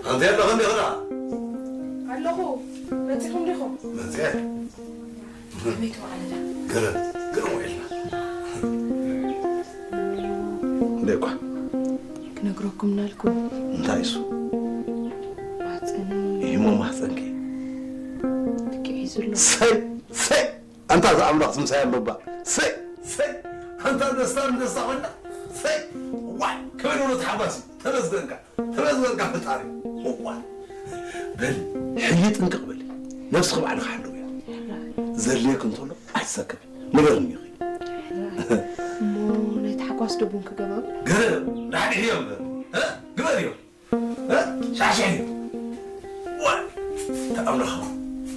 أنت يا ابن غني غدا الله بنتكم لكم مزيان بيتو على ده قرم وإلا ليكوا كنقرأكم نالكم انتايسو محسني إيه مو محسنكي تكيزو له سي أنت هذا عمرك سمسايا اللبا سي أنت دستان ولا سي واي كمان ولد حباسي ترزقنك بتاري واي بل حيت انك قبل نفسك على حلو يا زليك انت له احسك مرني مو نتحقوا دبونك جباب قرب لحد اليوم ها قبل اليوم ها شاشين واي تأمل خلاص